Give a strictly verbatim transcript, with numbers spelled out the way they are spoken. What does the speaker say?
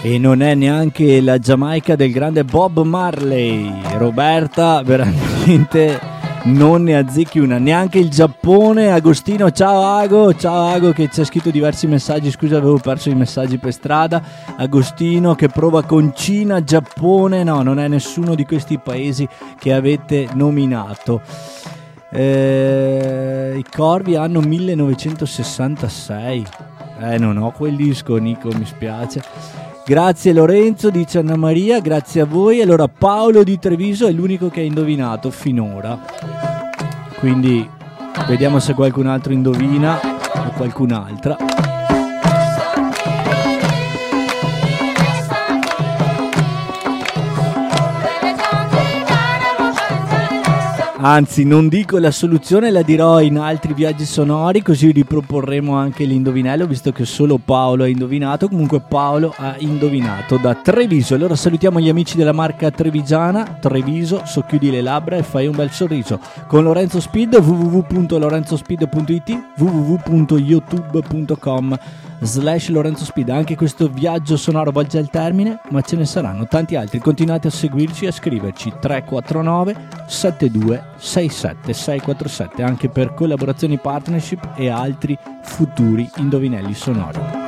E non è neanche la Giamaica del grande Bob Marley. Roberta veramente non ne azzecchi una. Neanche il Giappone. Agostino, ciao Ago, ciao Ago che ci ha scritto diversi messaggi. Scusa, avevo perso i messaggi per strada. Agostino che prova con Cina, Giappone. No, non è nessuno di questi paesi che avete nominato. Eh, i Corvi hanno millenovecentosessantasei. Eh, non ho quel disco, Nico, mi spiace. Grazie Lorenzo, dice Anna Maria, grazie a voi. Allora Paolo di Treviso è l'unico che ha indovinato finora, quindi vediamo se qualcun altro indovina o qualcun'altra. Anzi, non dico la soluzione, la dirò in altri viaggi sonori, così riproporremo anche l'indovinello, visto che solo Paolo ha indovinato. Comunque Paolo ha indovinato da Treviso. Allora salutiamo gli amici della marca trevigiana. Treviso, socchiudi le labbra e fai un bel sorriso. Con Lorenzo Speed, w w w punto lorenzo speed punto i t, w w w punto youtube punto com slash Lorenzo Speed. Anche questo viaggio sonoro volge al termine, ma ce ne saranno tanti altri. Continuate a seguirci e a scriverci tre quattro nove sette due sei sette sei quattro sette anche per collaborazioni, partnership e altri futuri indovinelli sonori.